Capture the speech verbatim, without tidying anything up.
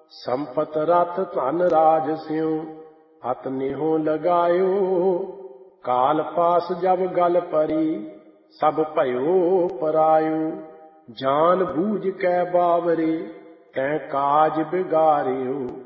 संपत रथ धन राज स्यों हत नेहो लगायो। काल पास जब गल परी सब भयो परायो। जान बूझ कै बावरे तैं काज बिगाड़ियो।